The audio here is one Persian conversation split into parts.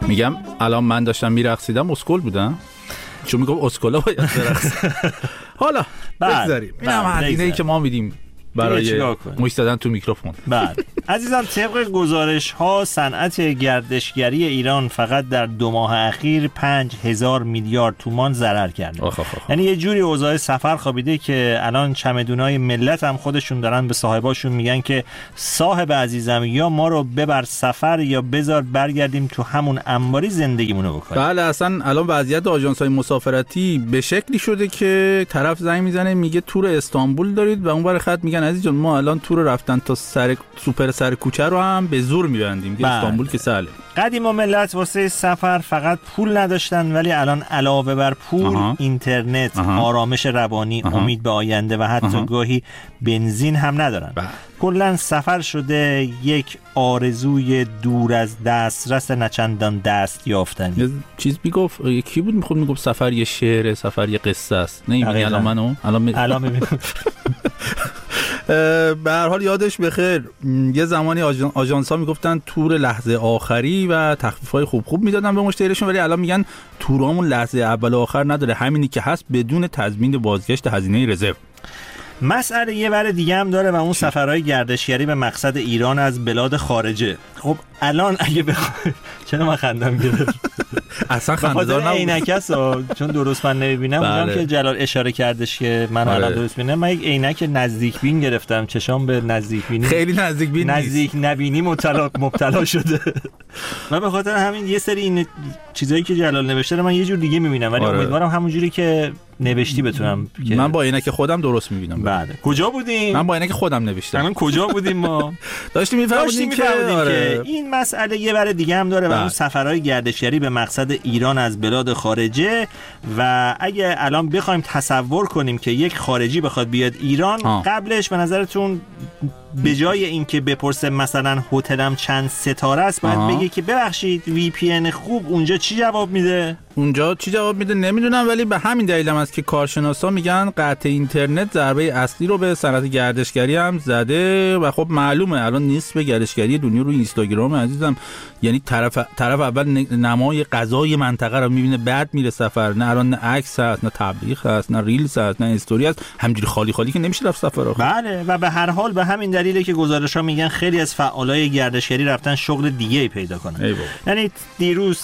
میگم الان من داشتم میرقصیدم اسکل بودم، چون میگم اسکلا باید برقص. حالا بگذاریم اینم هزینه‌ای که ما میدیم برای موش زدن تو میکروفون. بعد عزیزان طبق گزارش ها صنعت گردشگری ایران فقط در 2 ماه اخیر 5000 میلیارد تومان ضرر کرده. یعنی یه جوری اوضاع سفر خوابیده که الان چمدونای ملت هم خودشون دارن به صاحباشون میگن که صاحب عزیزم یا ما رو ببر سفر یا بذار برگردیم تو همون انباری زندگیمونو بکنیم. بله اصلا الان وضعیت آژانس‌های مسافرتی به شکلی شده که طرف زنگ میزنه میگه تور استانبول دارید و اونور خط میگن عزیز جان ما الان تور رفتن تا سوپر سر کوچه رو هم به زور میبندیم که استانبول که سهله. قدیم و ملت واسه سفر فقط پول نداشتن، ولی الان علاوه بر پول اینترنت، آرامش روانی، امید به آینده و حتی گاهی بنزین هم ندارن. کلا سفر شده یک آرزوی دور از دسترس نچندان دست یافتنی. چیز میگفت کی بود میگفت سفر یه شعر، سفر یه قصه است. نمی‌بینی الان منو الان میبینم. به هر حال یادش بخیر یه زمانی آژانس‌ها میگفتن تور لحظه آخری و تخفیف‌های خوب میدادن به مشتریشون، ولی الان میگن تورامون لحظه اول و آخر نداره، همینی که هست بدون تضمین بازگشت هزینه رزرو. مسئله یه ور دیگه هم داره و اون سفرهای گردشگری به مقصد ایران از بلاد خارجه. خب الان اگه بخوای چرا من خندم گرفت؟ اصلا خنده‌دار نبود. عینکسا چون درست من نمیبینم. اونم که جلال اشاره کردش که من الان درست میبینم. من یک عینک نزدیک بین گرفتم، چشام به نزدیک بینی خیلی نزدیک بین نزدیک نبینی مبتلا شده. من به خاطر همین یه سری این چیزایی که جلال نوشته رو من یه جور دیگه میبینم، ولی امیدوارم همون جوری که نوشتی بتونم. من با عینک خودم درست میبینم. بله. کجا بودیم؟ من با عینک خودم نوشتم. الان کجا بودیم ما؟ داشتیم میفهمیدیم که این مسئله یه ور دیگه هم داره و اون سفرهای گردشگری به مقصد ایران از بلاد خارجه. و اگه الان بخوایم تصور کنیم که یک خارجی بخواد بیاد ایران، قبلش به نظرتون به جای اینکه بپرسه مثلا هتلم چند ستاره است باید بگه که ببخشید وی پی ان خوب اونجا چی جواب میده؟ اونجا چی جواب میده نمیدونم، ولی به همین دلیل هم است که کارشناسا میگن قطع اینترنت ضربه اصلی رو به صنعت گردشگری هم زده و خب معلومه الان نصف گردشگری دنیا رو اینستاگرام عزیزم. یعنی طرف اول نمای غذای منطقه رو میبینه، بعد میره سفر. نه الان نه عکس هست، نه تبلیغ هست، نه ریلز هست، نه استوری هست، همینجوری خالی خالی که نمیشه رفت سفر. بله و به هر حال به همین دلیله که گزارش‌ها میگن خیلی از فعالای گردشگری رفتن شغل دیگه‌ای پیدا کنن. یعنی دیروز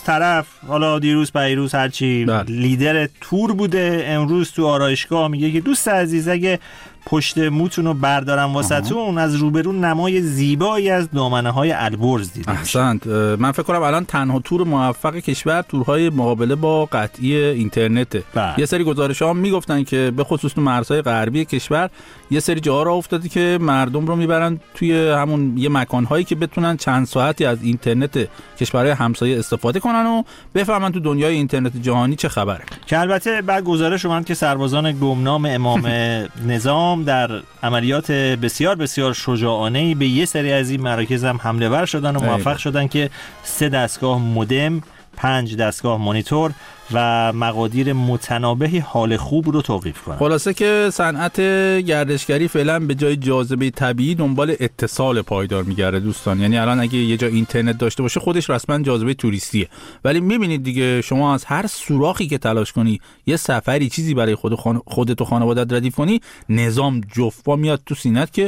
پیروز هرچی لیدر تور بوده، امروز تو آرایشگاه میگه که دوست عزیز اگه پشت موتون رو بردارم واسهتون، از روبرو نمای زیبایی از دامنه‌های البرز دیدیم. احسنت. من فکر کنم الان تنها تور موفق کشور تورهای مقابله با قطعی اینترنته. یه سری گزارش‌ها میگفتن که به خصوص تو مرزهای غربی کشور یه سری جاها راه افتاده که مردم رو میبرن توی همون یه مکان‌هایی که بتونن چند ساعتی از اینترنت کشورهای همسایه استفاده کنن و بفهمن تو دنیای اینترنت جهانی چه خبره. که البته بعد گزارش اومد که سربازان گمنام امام نظام در عملیات بسیار بسیار شجاعانه‌ای به یه سری از این مراکز هم حمله ور شدن و موفق شدن که 3 دستگاه مودم، 5 دستگاه مانیتور و مقادیر متنابهی حال خوب رو توقیف کنن. خلاصه که صنعت گردشگری فعلا به جای جاذبه طبیعی دنبال اتصال پایدار میگرده دوستان. یعنی الان اگه یه جا اینترنت داشته باشه خودش رسما جاذبه توریستیه، ولی میبینید دیگه شما از هر سوراخی که تلاش کنی یه سفری چیزی برای خودت و خانواده‌ات ردیف کنی، نظام جفا میاد تو سینت که